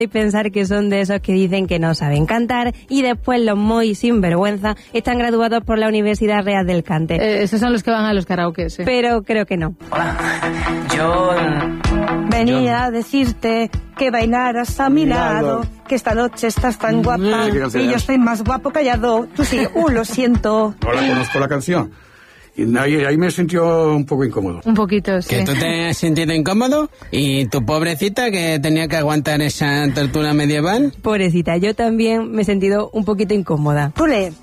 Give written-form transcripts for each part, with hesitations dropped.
Y pensar que son de esos que dicen que no saben cantar y después los muy sinvergüenza están graduados por la Universidad Real del Cante. Esos son los que van a los karaoke, sí. Pero creo que no. Hola, yo... Venía a decirte que bailaras a mi lado, que esta noche estás tan guapa y yo estoy más guapo callado. Tú sí, lo siento. No la conozco la canción. Y ahí me sintió un poco incómodo. Un poquito, sí. ¿Que tú te has sentido incómodo? ¿Y tu pobrecita que tenía que aguantar esa tortura medieval? Pobrecita, yo también me he sentido un poquito incómoda. Tule,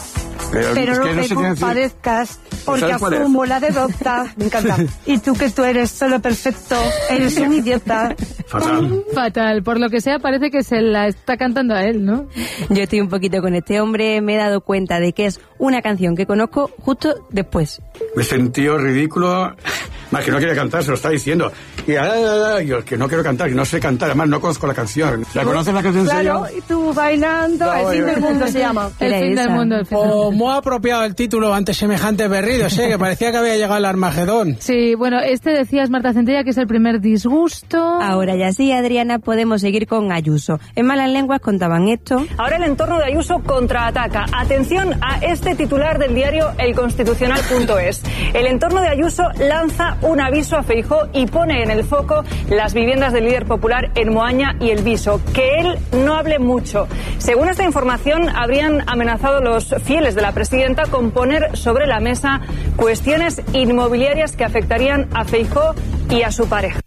pero es que no sé me qué decir. compadezcas, porque ¿Sabes cuál es? asumo la derrota. Me encanta. Y tú que tú eres solo perfecto, eres un idiota. Fatal. Fatal. Por lo que sea, parece que se la está cantando a él, ¿no? Yo estoy un poquito con este hombre, me he dado cuenta de que es una canción que conozco justo después. Me sentí ridículo. Más que no quería cantar, se lo está diciendo. Y yo que no quiero cantar, que no sé cantar, además no conozco la canción. ¿La conoces la canción en serio? Claro, y tú bailando, el fin del mundo se llama. El fin del mundo. El fin del mundo. Muy apropiado el título ante semejantes berridos, que parecía que había llegado el Armagedón. Sí, bueno, decías, Marta Centella, que es el primer disgusto. Ahora ya sí, Adriana, podemos seguir con Ayuso. En Malas Lenguas contaban esto. Ahora el entorno de Ayuso contraataca. Atención a este titular del diario elconstitucional.es. El entorno de Ayuso lanza un aviso a Feijóo y pone en el foco las viviendas del líder popular en Moaña y El Viso. Que él no hable mucho. Según esta información, habrían amenazado los fieles de la presidenta con poner sobre la mesa cuestiones inmobiliarias que afectarían a Feijóo y a su pareja.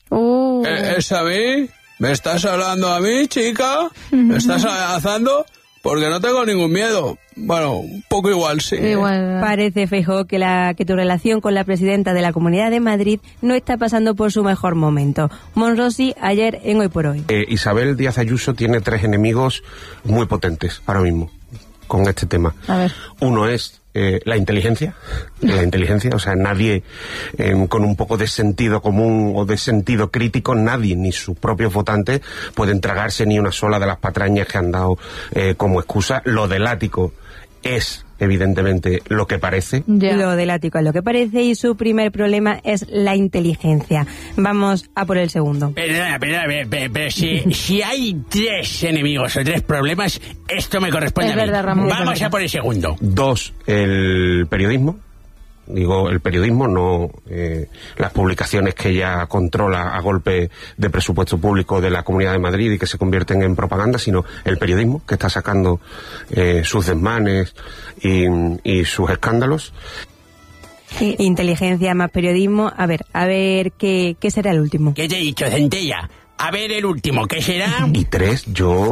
¿Es a mí? ¿Me estás hablando a mí, chica? ¿Me estás amenazando? Porque no tengo ningún miedo. Bueno, un poco igual, sí. Igual. Parece, Feijóo, que tu relación con la presidenta de la Comunidad de Madrid no está pasando por su mejor momento. Monrosi, ayer en Hoy por Hoy. Isabel Díaz Ayuso tiene 3 enemigos muy potentes ahora mismo con este tema. A ver. Uno es la inteligencia, o sea, nadie con un poco de sentido común o de sentido crítico, nadie, ni sus propios votantes, pueden tragarse ni una sola de las patrañas que han dado como excusa. Lo del ático es evidentemente lo que parece. Yeah. Lo del ático es lo que parece y su primer problema es la inteligencia. Vamos a por el segundo. Perdona, pero si hay 3 enemigos o 3 problemas, esto me corresponde es a mí. Verdad, Ramón, vamos a por el segundo. 2, el periodismo. Digo, el periodismo, no las publicaciones que ella controla a golpe de presupuesto público de la Comunidad de Madrid y que se convierten en propaganda, sino el periodismo, que está sacando sus desmanes y sus escándalos. Inteligencia más periodismo. A ver, ¿qué será el último? ¿Qué te he dicho, Centella? A ver el último, ¿qué será? Y 3,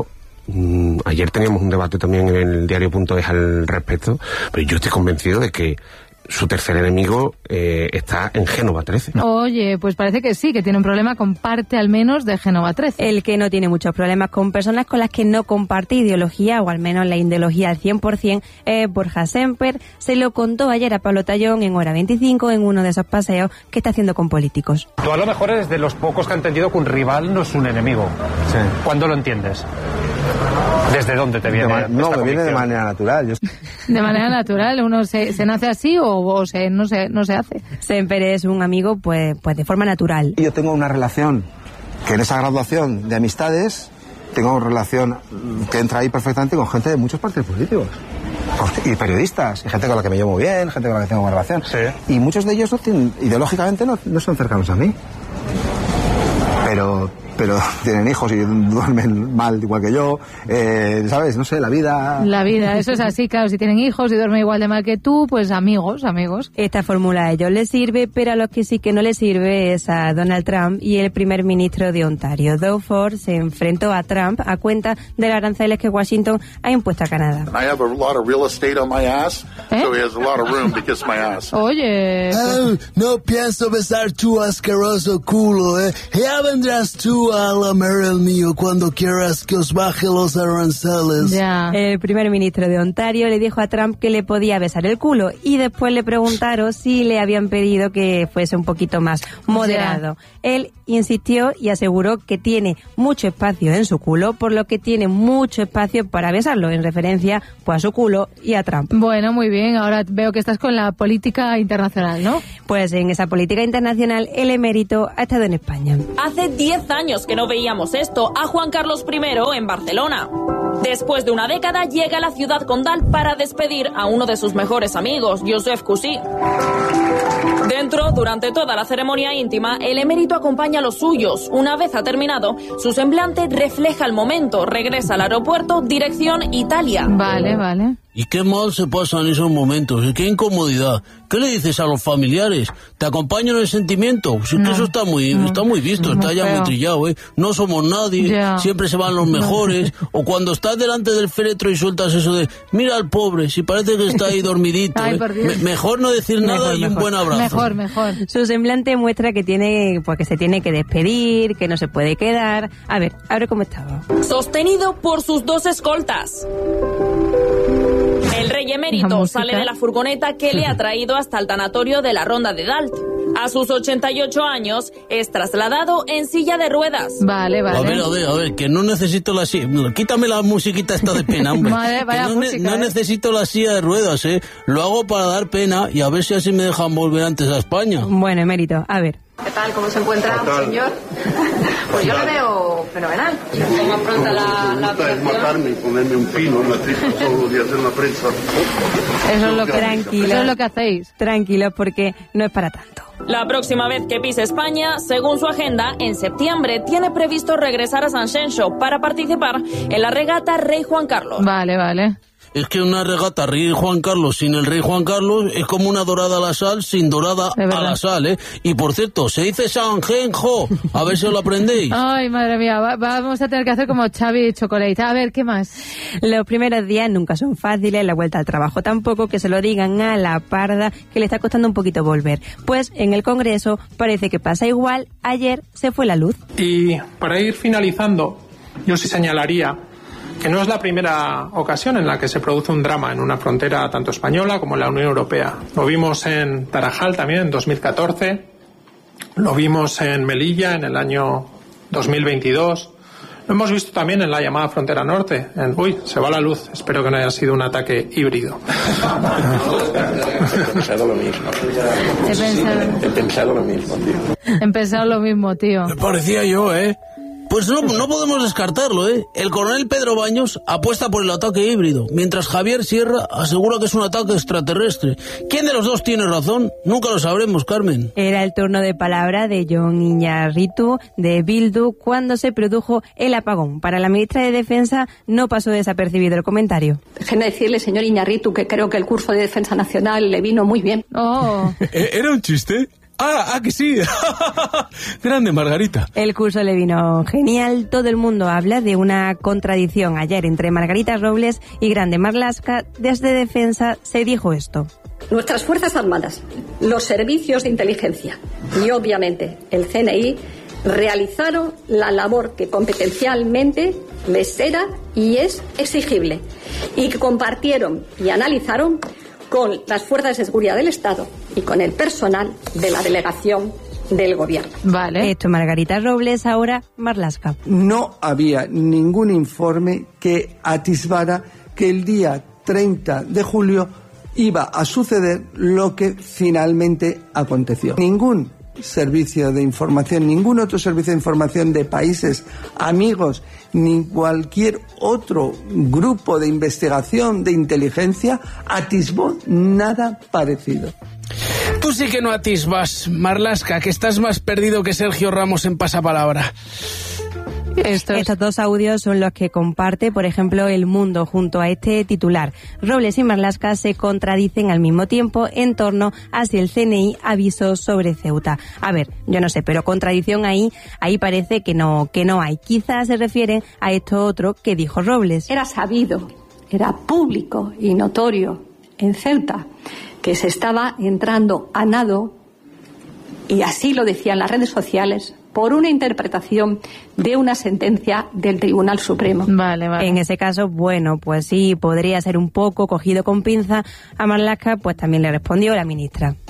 ayer teníamos un debate también en el diario.es al respecto, pero yo estoy convencido de que su tercer enemigo está en Génova 13. Oye, pues parece que sí, que tiene un problema con parte al menos de Génova 13. El que no tiene muchos problemas con personas con las que no comparte ideología, o al menos la ideología al 100%, es Borja Semper. Se lo contó ayer a Pablo Tallón en Hora 25 en uno de esos paseos que está haciendo con políticos. Tú a lo mejor eres de los pocos que ha entendido que un rival no es un enemigo. Sí. ¿Cuándo lo entiendes? ¿Desde dónde te viene? No, me viene de manera natural. De manera natural, uno se nace así o no se hace. Semper es un amigo pues de forma natural. Yo tengo una relación que en esa graduación de amistades tengo una relación que entra ahí perfectamente con gente de muchos partidos políticos y periodistas, y gente con la que me llevo muy bien, gente con la que tengo una relación. Sí. Y muchos de ellos ideológicamente no son cercanos a mí. Pero tienen hijos y duermen mal igual que yo, ¿sabes? No sé, la vida... La vida, eso es así, claro, si tienen hijos y duermen igual de mal que tú, pues amigos. Esta fórmula a ellos les sirve, pero a los que sí que no les sirve es a Donald Trump y el primer ministro de Ontario. Doug Ford se enfrentó a Trump a cuenta de los aranceles que Washington ha impuesto a Canadá. I have a lot of real estate on my ass, so he has a lot of room to kiss my ass. Oye... no pienso besar tu asqueroso culo, Ya vendrás tú a lamer el mío cuando quieras que os baje los aranceles. Ya. El primer ministro de Ontario le dijo a Trump que le podía besar el culo y después le preguntaron si le habían pedido que fuese un poquito más moderado. Ya. Él insistió y aseguró que tiene mucho espacio en su culo, por lo que tiene mucho espacio para besarlo, en referencia pues a su culo y a Trump. Bueno, muy bien. Ahora veo que estás con la política internacional, ¿no? Pues en esa política internacional el emérito ha estado en España. Hace 10 años que no veíamos esto a Juan Carlos I en Barcelona. Después de una década llega a la ciudad condal para despedir a uno de sus mejores amigos, Josep Cusí. Dentro, durante toda la ceremonia íntima, el emérito acompaña a los suyos. Una vez ha terminado, su semblante refleja el momento. Regresa al aeropuerto, dirección Italia. Vale. ¿Y qué mal se pasan esos momentos? ¿Y qué incomodidad? ¿Qué le dices a los familiares? ¿Te acompaño en el sentimiento? Sí, que eso está muy visto, está ya muy trillado, ¿eh? No somos nadie, siempre se van los mejores. O cuando estás delante del féretro y sueltas eso de, mira al pobre, si parece que está ahí dormidito. Ay, mejor no decir nada y un buen abrazo. Mejor. Su semblante muestra que que se tiene que despedir, que no se puede quedar. A ver cómo estaba. Sostenido por sus dos escoltas. El rey emérito sale de la furgoneta que le ha traído hasta el tanatorio de la Ronda de Dalt. A sus 88 años es trasladado en silla de ruedas. Vale. A ver, que no necesito la silla. Quítame la musiquita esta de pena, hombre. No necesito la silla de ruedas, ¿eh? Lo hago para dar pena y a ver si así me dejan volver antes a España. Bueno, emérito, a ver. ¿Qué tal? ¿Cómo se encuentra, señor? Pues yo lo veo fenomenal. ¿Cómo afronta la operación? Matarme y ponerme un pino en la tripa todos los días en la prensa. Eso es lo que hacéis. Tranquilos, porque no es para tanto. La próxima vez que pise España, según su agenda, en septiembre tiene previsto regresar a Sanxenxo para participar en la regata Rey Juan Carlos. Vale. Es que una regata Rey Juan Carlos sin el Rey Juan Carlos es como una dorada a la sal sin dorada a la sal, ¿eh? Y por cierto, se dice Sanjenjo, a ver si os lo aprendéis. Ay, madre mía, vamos a tener que hacer como Xavi Chocolate. A ver, ¿qué más? Los primeros días nunca son fáciles, la vuelta al trabajo tampoco, que se lo digan a la parda, que le está costando un poquito volver. Pues en el Congreso parece que pasa igual, ayer se fue la luz. Y para ir finalizando, yo sí señalaría que no es la primera ocasión en la que se produce un drama en una frontera tanto española como en la Unión Europea. Lo vimos en Tarajal también en 2014, lo vimos en Melilla en el año 2022, lo hemos visto también en la llamada frontera norte. Se va la luz, espero que no haya sido un ataque híbrido. He pensado lo mismo. He pensado lo mismo, tío. Me parecía yo, ¿eh? Pues no podemos descartarlo, ¿eh? El coronel Pedro Baños apuesta por el ataque híbrido, mientras Javier Sierra asegura que es un ataque extraterrestre. ¿Quién de los dos tiene razón? Nunca lo sabremos, Carmen. Era el turno de palabra de Jon Iñárritu, de Bildu, cuando se produjo el apagón. Para la ministra de Defensa no pasó desapercibido el comentario. Déjeme decirle, señor Iñárritu, que creo que el curso de Defensa Nacional le vino muy bien. Oh. ¿Era un chiste? Que sí. Grande, Margarita. El curso le vino genial. Todo el mundo habla de una contradicción ayer entre Margarita Robles y Grande Marlaska. Desde Defensa se dijo esto. Nuestras Fuerzas Armadas, los servicios de inteligencia y obviamente el CNI realizaron la labor que competencialmente les era y es exigible y que compartieron y analizaron con las fuerzas de seguridad del Estado y con el personal de la delegación del gobierno. Vale. Esto Margarita Robles, ahora Marlaska. No había ningún informe que atisbara que el día 30 de julio iba a suceder lo que finalmente aconteció. Ningún servicio de información, ningún otro servicio de información de países amigos, ni cualquier otro grupo de investigación de inteligencia atisbó nada parecido. Tú sí que no atisbas, Marlaska, que estás más perdido que Sergio Ramos en Pasapalabra. Estos dos audios son los que comparte, por ejemplo, El Mundo junto a este titular. Robles y Marlaska se contradicen al mismo tiempo en torno a si el CNI avisó sobre Ceuta. A ver, yo no sé, pero contradicción ahí parece que no hay. Quizás se refieren a esto otro que dijo Robles. Era sabido, era público y notorio en Ceuta que se estaba entrando a nado, y así lo decían las redes sociales, por una interpretación de una sentencia del Tribunal Supremo. Vale. En ese caso, bueno, pues sí, podría ser un poco cogido con pinza. A Marlaska, pues también le respondió la ministra.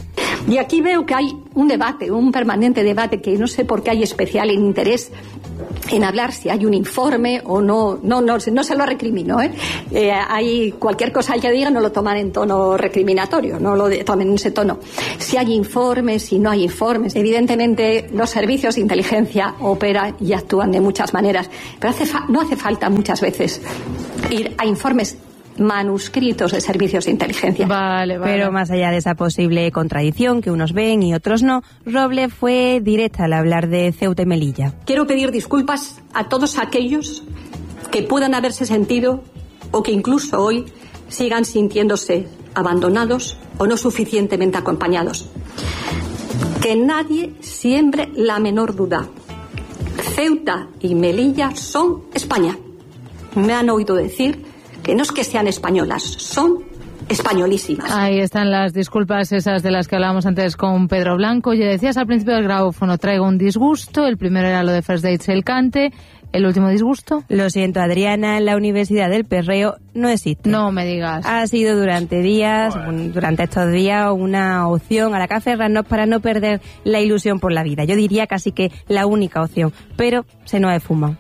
Y aquí veo que hay un debate, un permanente debate, que no sé por qué hay especial interés en hablar si hay un informe o no. No se lo recrimino, hay cualquier cosa que diga, no lo toman en tono recriminatorio, no lo tomen en ese tono. Si hay informes, si no hay informes. Evidentemente los servicios de inteligencia operan y actúan de muchas maneras, pero no hace falta muchas veces ir a informes manuscritos de servicios de inteligencia. Vale. Pero más allá de esa posible contradicción que unos ven y otros no, Robles fue directa al hablar de Ceuta y Melilla. Quiero pedir disculpas a todos aquellos que puedan haberse sentido o que incluso hoy sigan sintiéndose abandonados o no suficientemente acompañados. Que nadie siembre la menor duda. Ceuta y Melilla son España. Me han oído decir que no es que sean españolas, son españolísimas. Ahí están las disculpas esas de las que hablábamos antes con Pedro Blanco. Ya decías al principio del grabófono, traigo un disgusto. El primero era lo de First Dates el cante. ¿El último disgusto? Lo siento, Adriana, la Universidad del Perreo no existe. No me digas. Ha sido durante estos días, una opción a la que aferrarnos para no perder la ilusión por la vida. Yo diría casi que la única opción, pero se nos ha esfumado.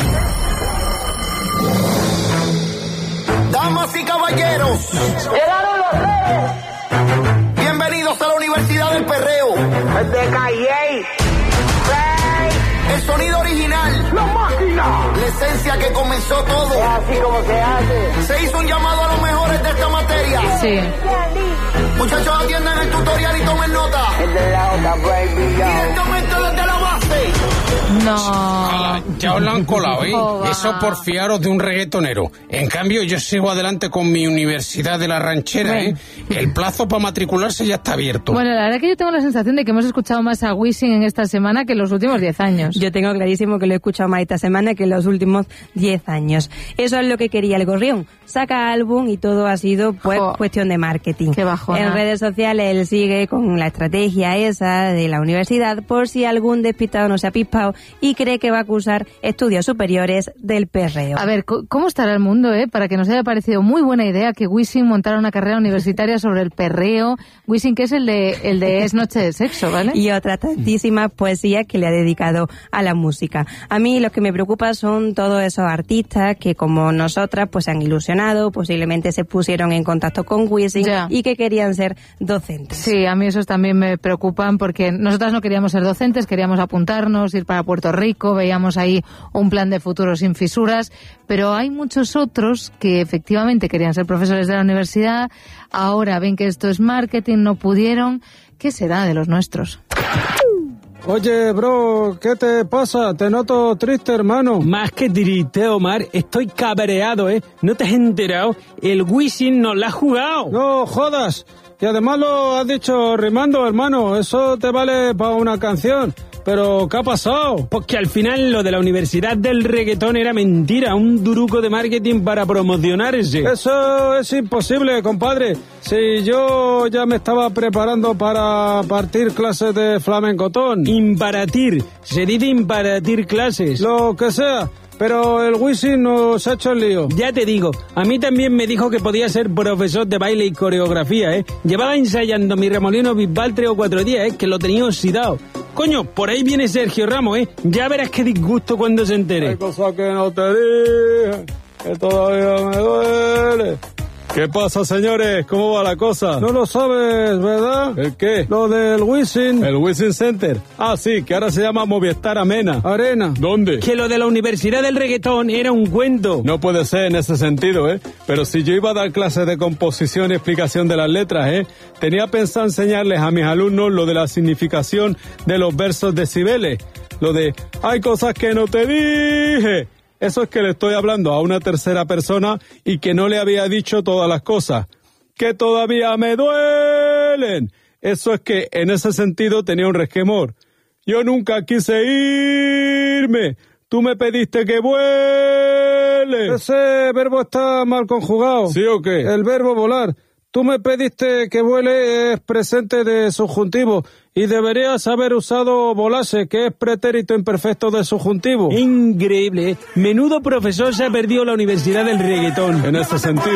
Damas y caballeros, ¡llegaron los reyes! Bienvenidos a la Universidad del Perreo. ¡De Calle! El sonido original. ¡La máquina! La esencia que comenzó todo. Es así como se hace. Se hizo un llamado a los mejores de esta materia. Sí. Muchachos, atiendan el tutorial y tomen nota. El de la otra, baby, directamente desde la base. No. Ya os lo han colado, ¿eh? Eso por fiaros de un reggaetonero. En cambio, yo sigo adelante con mi Universidad de la Ranchera, ¿eh? El plazo para matricularse ya está abierto. Bueno, la verdad que yo tengo la sensación de que hemos escuchado más a Wisin en esta semana que en los últimos 10 años. Yo tengo clarísimo que lo he escuchado más esta semana que en los últimos 10 años. Eso es lo que quería el Gorrión. Saca álbum y todo ha sido cuestión de marketing. Qué bajona. En redes sociales él sigue con la estrategia esa de la universidad por si algún despistado no se ha pispado y cree que va a cursar estudios superiores del perreo. A ver, ¿cómo estará el mundo, para que nos haya parecido muy buena idea que Wisin montara una carrera universitaria sobre el perreo? Wisin, que es el de Es Noche de Sexo, ¿vale? Y otras tantísimas poesías que le ha dedicado a la música. A mí lo que me preocupa son todos esos artistas que, como nosotras, pues se han ilusionado, posiblemente se pusieron en contacto con Wisin y que querían ser docentes. Sí, a mí esos también me preocupan porque nosotras no queríamos ser docentes, queríamos apuntarnos, ir para Puerto Rico, veíamos ahí un plan de futuro sin fisuras, pero hay muchos otros que efectivamente querían ser profesores de la universidad, ahora ven que esto es marketing, no pudieron. ¿Qué será de los nuestros? Oye, bro, ¿qué te pasa? Te noto triste, hermano. Más que triste, Omar, estoy cabreado, ¿No te has enterado? El Wisin nos la ha jugado. No jodas. Y además lo has dicho rimando, hermano. Eso te vale para una canción. Pero, ¿qué ha pasado? Pues que al final lo de la Universidad del Reggaetón era mentira, un duruco de marketing para promocionarse. Eso es imposible, compadre. Si yo ya me estaba preparando para partir clases de flamencotón. Imparatir, se dice imparatir clases. Lo que sea. Pero el Wisin nos ha hecho el lío. Ya te digo, a mí también me dijo que podía ser profesor de baile y coreografía, Llevaba ensayando mi remolino Bisbal 3 o 4 días, que lo tenía oxidado. Coño, por ahí viene Sergio Ramos, Ya verás qué disgusto cuando se entere. Hay cosas que no te dije, que todavía me duele. ¿Qué pasa, señores? ¿Cómo va la cosa? No lo sabes, ¿verdad? ¿El qué? Lo del Wisin. ¿El Wisin Center? Ah, sí, que ahora se llama Movistar Arena. ¿Dónde? Que lo de la Universidad del Reggaetón era un cuento. No puede ser en ese sentido, Pero si yo iba a dar clases de composición y explicación de las letras, tenía pensado enseñarles a mis alumnos lo de la significación de los versos de Cibeles. Lo de, hay cosas que no te dije. Eso es que le estoy hablando a una tercera persona y que no le había dicho todas las cosas. Que todavía me duelen. Eso es que en ese sentido tenía un resquemor. Yo nunca quise irme. Tú me pediste que vuele. Ese verbo está mal conjugado. ¿Sí o qué? El verbo volar. Tú me pediste que vuele es presente de subjuntivo y deberías haber usado volase, que es pretérito imperfecto de subjuntivo. Increíble, Menudo profesor se ha perdido la Universidad del Reggaetón. En ese sentido.